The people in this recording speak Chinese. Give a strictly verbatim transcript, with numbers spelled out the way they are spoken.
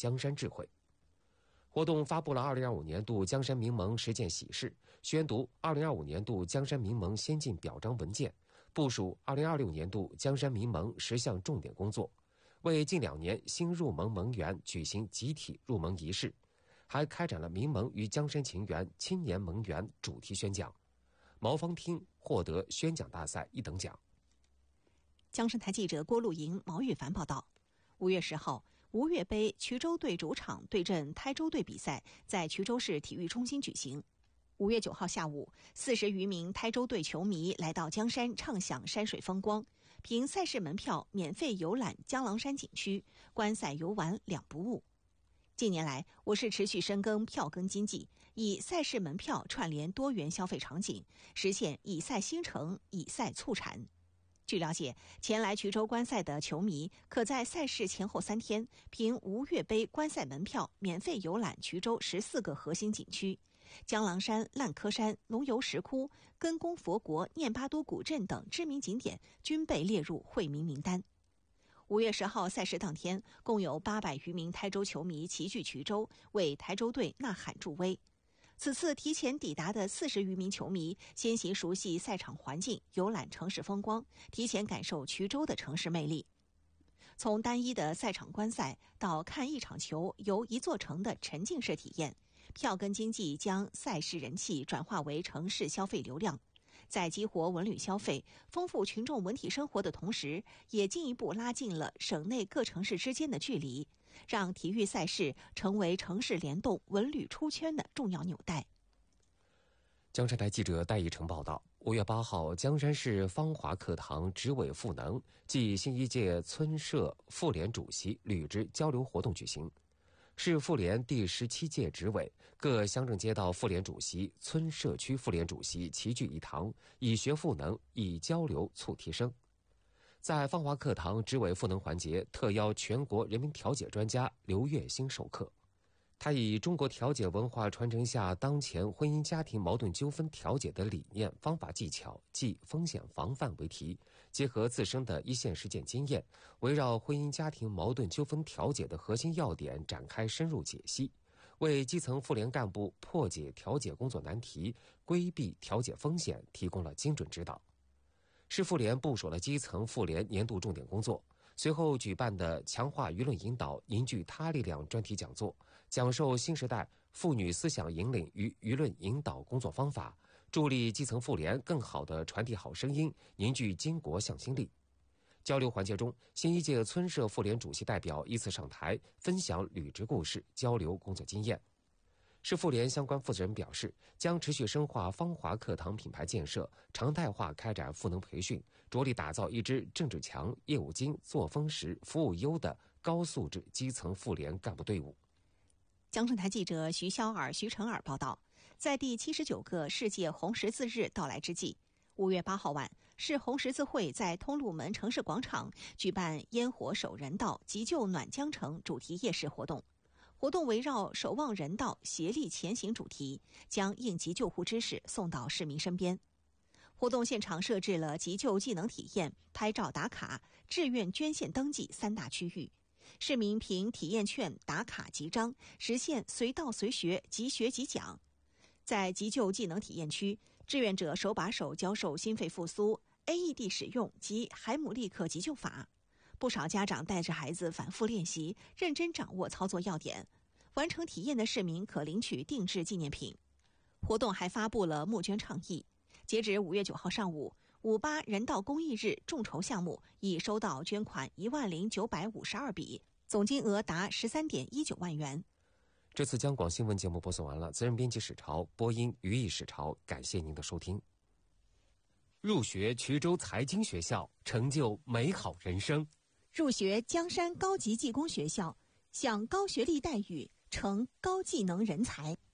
江山智慧。活动发布了二零二五年度江山民盟实践喜事，宣读二零二五年度江山民盟先进表彰文件，部署二零二六年度江山民盟十项重点工作，为近两年新入盟盟员举行集体入盟仪式，还开展了民盟与江山情缘青年盟员主题宣讲。毛方厅获得宣讲大赛一等奖。 江山台记者郭露莹、毛玉凡报道。五月十号，吴越杯衢州队主场对阵台州队比赛在衢州市体育中心举行。五月九号下午，四十余名台州队球迷来到江山畅享山水风光，凭赛事门票免费游览江郎山景区，观赛游玩两不误。近年来，我市持续深耕票根经济，以赛事门票串联多元消费场景，实现以赛兴城、以赛促产。据了解，前来衢州观赛的球迷可在赛事前后三天，凭吴越杯观赛门票免费游览衢州十四个核心景区，江郎山、烂柯山、龙游石窟、根宫佛国、念巴都古镇等知名景点均被列入惠民名单。五月十号赛事当天，共有八百余名台州球迷齐聚衢州，为台州队呐喊助威。此次提前抵达的四十余名球迷，先行熟悉赛场环境，游览城市风光，提前感受衢州的城市魅力。从单一的赛场观赛到看一场球游一座城的沉浸式体验，票根经济将赛事人气转化为城市消费流量。在激活文旅消费、丰富群众文体生活的同时，也进一步拉近了省内各城市之间的距离，让体育赛事成为城市联动、文旅出圈的重要纽带。 江山台记者戴义成报道。五月八号，江山市芳华课堂执委赋能暨新一届村社妇联主席履职交流活动举行。市妇联第十七届执委、各乡镇街道妇联主席、村社区妇联主席齐聚一堂，以学赋能，以交流促提升。在芳华课堂执委赋能环节，特邀全国人民调解专家刘月星授课。他以中国调解文化传承下当前婚姻家庭矛盾纠纷调解的理念、方法、技巧及风险防范为题，结合自身的一线实践经验，围绕婚姻家庭矛盾纠纷调解的核心要点展开深入解析，为基层妇联干部破解调解工作难题、规避调解风险提供了精准指导。市妇联部署了基层妇联年度重点工作，随后举办的强化舆论引导、凝聚他力量专题讲座，讲授新时代妇女思想引领与舆论引导工作方法，助力基层妇联更好地传递好声音，凝聚巾帼向心力。交流环节中，新一届村社妇联主席代表依次上台，分享履职故事，交流工作经验。市妇联相关负责人表示，将持续深化芳华课堂品牌建设，常态化开展赋能培训，着力打造一支政治强、业务精、作风实、服务优的高素质基层妇联干部队伍。 江山台记者徐潇尔、徐成尔报道，在第七十九个世界红十字日到来之际，五月八号晚，市红十字会在通路门城市广场举办烟火守人道、急救暖江城主题夜市活动。活动围绕守望人道、协力前行主题，将应急救护知识送到市民身边。活动现场设置了急救技能体验、拍照打卡、志愿捐献登记三大区域，市民凭体验券打卡集章，实现随到随学、即学即讲。在急救技能体验区，志愿者手把手教授心肺复苏、A E D 使用及海姆立克急救法。不少家长带着孩子反复练习，认真掌握操作要点。完成体验的市民可领取定制纪念品。活动还发布了募捐倡议。截止五月九号上午，五八人道公益日众筹项目已收到捐款一万零九百五十二笔，总金额达十三点一九万元。 这次江广新闻节目播送完了，责任编辑史潮，播音于毅史潮，感谢您的收听。入学衢州财经学校，成就美好人生。 入学江山高级技工学校，享高学历待遇，成高技能人才。